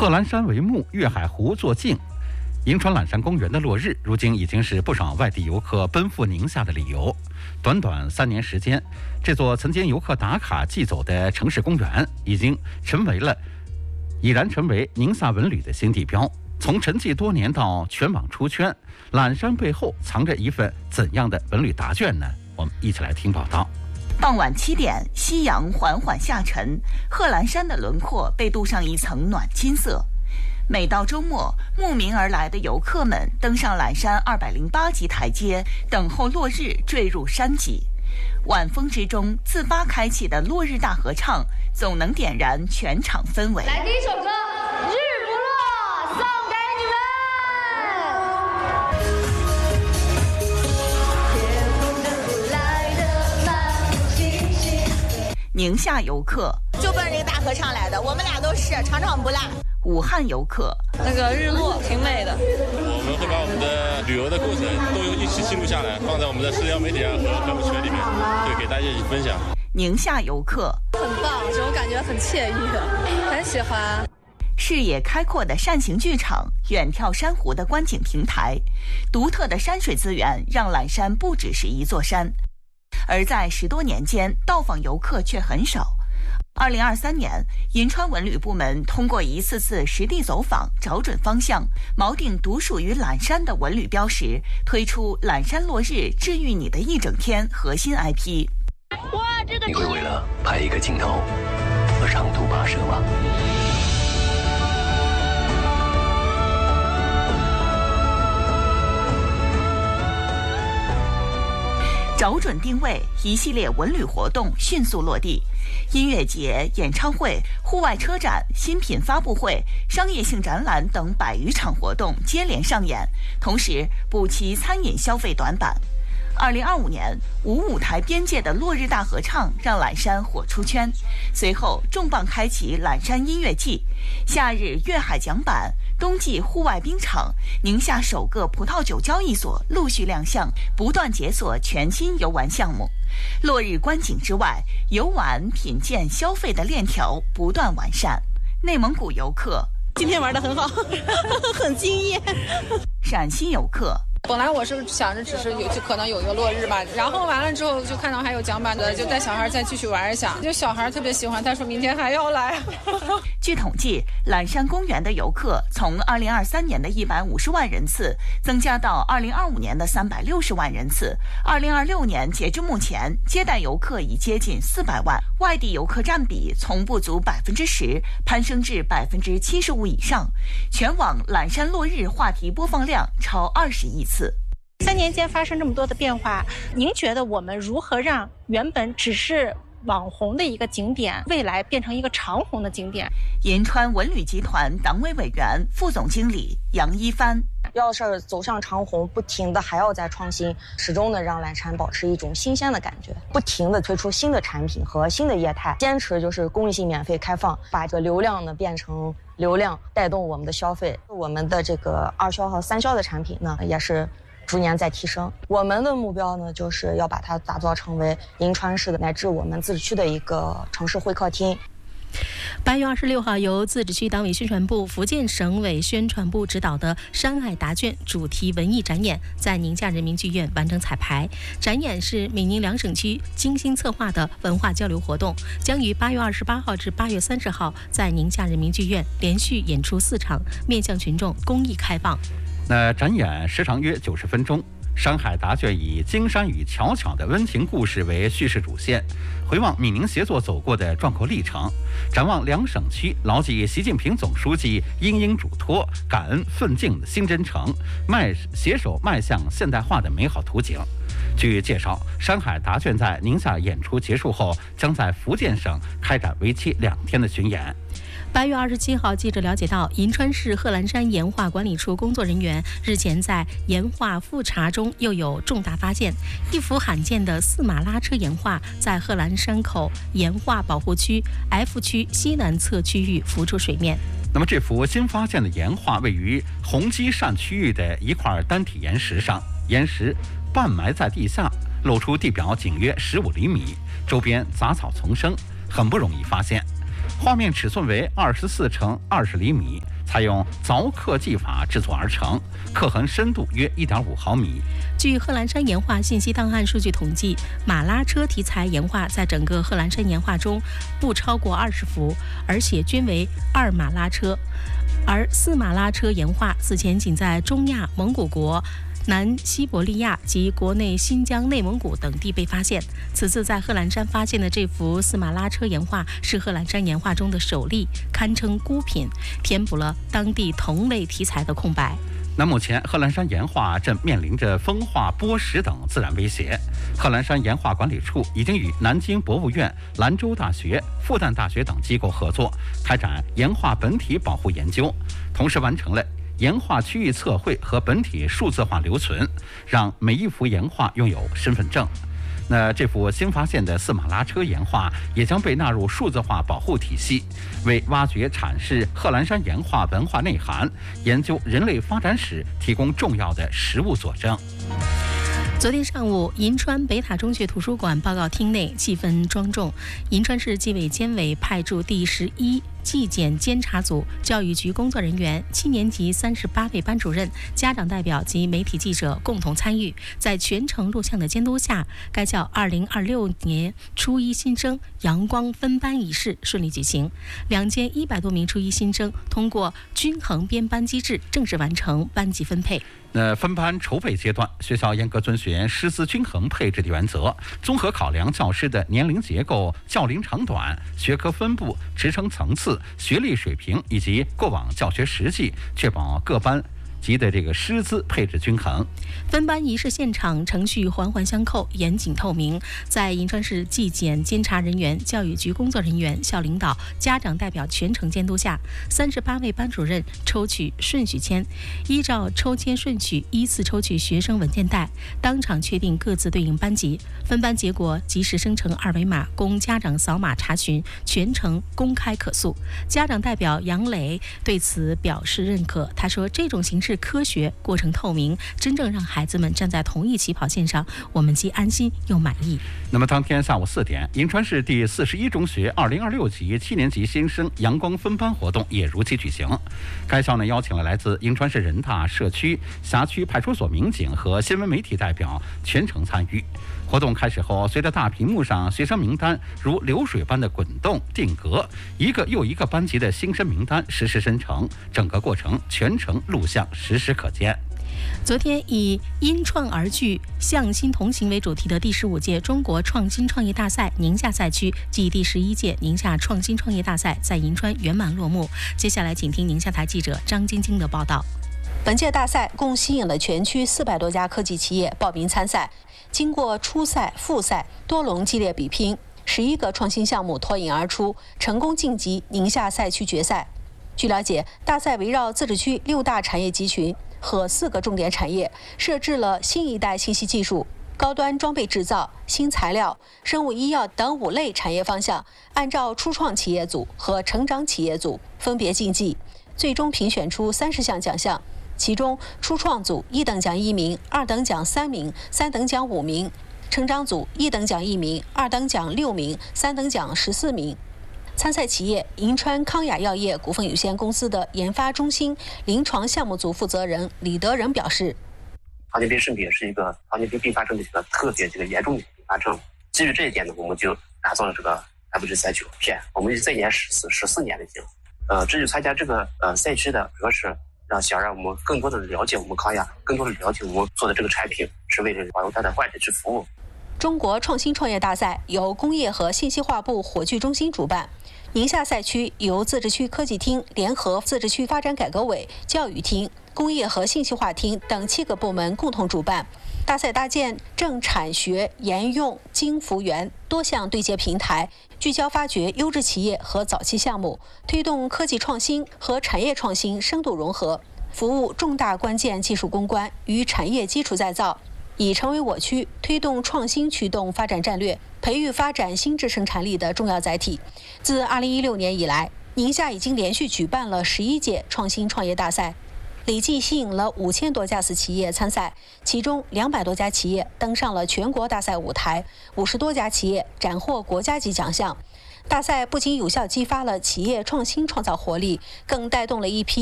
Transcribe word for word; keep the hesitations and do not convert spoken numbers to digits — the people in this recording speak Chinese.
贺兰山为幕，粤海湖作镜。银川揽山公园的落日，如今已经是不少外地游客奔赴宁夏的理由。短短三年时间，这座曾经游客打卡祭走的城市公园，已经成为了已然成为宁夏文旅的新地标。从沉寂多年到全网出圈，揽山背后藏着一份怎样的文旅答卷呢？我们一起来听报道。 傍晚七点，夕阳缓缓下沉，贺兰山的轮廓被镀上一层暖金色。每到周末，慕名而来的游客们登上揽山二百零八级台阶，等候落日坠入山脊。晚风之中自发开启的落日大合唱，总能点燃全场氛围。 来，第一首歌《日不落》送给你们。 宁夏游客就奔着这个大合唱来的，我们俩都是场场不落。 武汉游客， 那个日落挺美的。 我们会把我们的旅游的过程都一起记录下来，放在我们的社交媒体和朋友圈里面，对，给大家一起分享。 宁夏游客很棒，这种感觉很惬意，很喜欢。 视野开阔的扇形剧场，远眺珊瑚的观景平台，独特的山水资源让揽山不只是一座山。而在十多年间，到访游客却很少。二零二三年，银川文旅部门通过一次次实地走访，找准方向，锚定独属于揽山的文旅标识，推出揽山落日治愈你的一整天核心 I P。 哇，这个你会为了拍一个镜头而长途跋涉吗？ 找准定位，一系列文旅活动迅速落地，音乐节、演唱会、户外车展、新品发布会、商业性展览等百余场活动接连上演，同时补齐餐饮消费短板。二零二五年，无舞台边界的落日大合唱让揽山火出圈，随后重磅开启揽山音乐季，夏日粤海桨板，冬季户外冰场，宁夏首个葡萄酒交易所陆续亮相，不断解锁全新游玩项目。落日观景之外，游玩、品鉴、消费的链条不断完善。内蒙古游客今天玩得很好，很惊艳。 陕西游客。 本来我是想着只是有就可能有一个落日吧，然后完了之后就看到还有桨板的，就带小孩再继续玩一下。就小孩特别喜欢，他说明天还要来。 据统计，揽山公园的游客从二零二三年的一百五十万人次增加到二零二五年的三百六十万人次。二零二六年截至目前，接待游客已接近四百万，外地游客占比从不足百分之十攀升至百分之七十五以上。全网揽山落日话题播放量超二十亿次。 三年间发生这么多的变化，您觉得我们如何让原本只是网红的一个景点，未来变成一个长红的景点？ 银川文旅集团党委委员、副总经理杨一帆， 要是走向长红，不停的还要再创新，始终的让揽山保持一种新鲜的感觉，不停的推出新的产品和新的业态，坚持就是公益性免费开放，把这个流量呢变成流量，带动我们的消费。我们的这个二销和三销的产品呢，也是逐年在提升。我们的目标呢，就是要把它打造成为银川市的乃至我们自治区的一个城市会客厅。 八月二十六号，由自治区党委宣传部、福建省委宣传部指导的山海答卷主题文艺展演在宁夏人民剧院完成彩排。展演是闽宁两省区精心策划的文化交流活动，将于八月二十八号至八月三十号在宁夏人民剧院连续演出四场，面向群众公益开放。 那展演时长约九十分钟。山海答卷以金山与巧巧的温情故事为叙事主线，回望闽宁协作走过的壮阔历程，展望两省区牢记习近平总书记殷殷嘱托、感恩奋进的新征程，迈携手迈向现代化的美好图景。据介绍，山海答卷在宁夏演出结束后，将在福建省开展为期两天的巡演。 八月二十七号，记者了解到，银川市贺兰山岩画管理处工作人员日前在岩画复查中又有重大发现，一幅罕见的四马拉车岩画在贺兰山口岩画保护区 F 区西南侧区域浮出水面。 那么，这幅新发现的岩画位于红基扇区域的一块单体岩石上，岩石半埋在地下，露出地表仅约十五厘米，周边杂草丛生，很不容易发现。画面尺寸为二十四乘二十厘米， 采用凿刻技法制作而成，刻痕深度约 一点五毫米。 据贺兰山岩画信息档案数据统计，马拉车题材岩画在整个贺兰山岩画中不超过二十幅，而且均为二马拉车。而四马拉车岩画此前仅在中亚、蒙古国、南西伯利亚及国内新疆、内蒙古等地被发现。此次在贺兰山发现的这幅四马拉车岩画是贺兰山岩画中的首例，堪称孤品，填补了当地同类题材的空白。 那目前贺兰山岩画正面临着风化、剥蚀等自然威胁。贺兰山岩画管理处已经与南京博物院、兰州大学、复旦大学等机构合作，开展岩画本体保护研究，同时完成了岩画区域测绘和本体数字化留存，让每一幅岩画拥有身份证。那这幅新发现的四马拉车岩画也将被纳入数字化保护体系，为挖掘阐释贺兰山岩画文化内涵、研究人类发展史提供重要的实物佐证。 昨天上午，银川北塔中学图书馆报告厅内气氛庄重。银川市纪委监委派驻第十一纪检监察组教育局工作人员、七年级三十八位班主任、家长代表及媒体记者共同参与，在全程录像的监督下，该校二零二六年初一新生阳光分班仪式顺利举行。两千一百多名初一新生通过均衡编班机制正式完成班级分配。 那分班筹备阶段，学校严格遵循师资均衡配置的原则，综合考量教师的年龄结构、教龄长短、学科分布、职称层次、学历水平以及过往教学实际，确保各班及的这个师资配置均衡。 分班仪式现场程序环环相扣，严谨透明。在银川市纪检监察人员、教育局工作人员、校领导、家长代表全程监督下，三十八位班主任抽取顺序签，依照抽签顺序依次抽取学生文件袋，当场确定各自对应班级。分班结果及时生成二维码，供家长扫码查询，全程公开可诉。家长代表杨磊对此表示认可，他说：“这种形式科学，过程透明，真正让孩子们站在同一起跑线上，我们既安心又满意。” 那么当天下午四点，银川市第四十一中学二零二六级七年级新生阳光分班活动也如期举行。该校呢邀请了来自银川市人大、社区、辖区派出所民警和新闻媒体代表全程参与。活动开始后，随着大屏幕上学生名单如流水般的滚动定格，一个又一个班级的新生名单实时生成，整个过程全程录像实时可见。 昨天以因创而聚、向心同行为主题的第十五届中国创新创业大赛宁夏赛区暨第十一届宁夏创新创业大赛在银川圆满落幕。接下来请听宁夏台记者张晶晶的报道。 本届大赛共吸引了全区四百多家科技企业报名参赛，经过初赛、复赛多轮激烈比拼，十一个创新项目脱颖而出，成功晋级宁夏赛区决赛。据了解，大赛围绕自治区六大产业集群和四个重点产业，设置了新一代信息技术、高端装备制造、新材料、生物医药等五类产业方向，按照初创企业组和成长企业组分别竞技，最终评选出三十项奖项。其中，初创组一等奖一名，二等奖三名，三等奖五名；成长组一等奖一名，二等奖六名，三等奖十四名。参赛企业银川康雅药业股份有限公司的研发中心临床项目组负责人李德仁表示：“ 糖尿病肾病是一个糖尿病并发症的这个特别这个严重的并发症。基于这一点呢，我们就打造了这个 W G 赛区片，我们在研十四十四年的经。呃，这就参加这个呃赛区的，主要是让想让我们更多的了解我们康雅，更多的了解我们做的这个产品是为了为他的患者去服务。” 中国创新创业大赛由工业和信息化部火炬中心主办，宁夏赛区由自治区科技厅联合自治区发展改革委、教育厅、工业和信息化厅等七个部门共同主办。大赛搭建正产学研用精服园多项对接平台，聚焦发掘优质企业和早期项目，推动科技创新和产业创新深度融合，服务重大关键技术攻关与产业基础再造，已成为我区推动创新驱动发展战略、培育发展新质生产力的重要载体。自二零一六年以来，宁夏已经连续举办了十一届创新创业大赛，累计吸引了五千多家次企业参赛，其中两百多家企业登上了全国大赛舞台，五十多家企业斩获国家级奖项。大赛不仅有效激发了企业创新创造活力，更带动了一批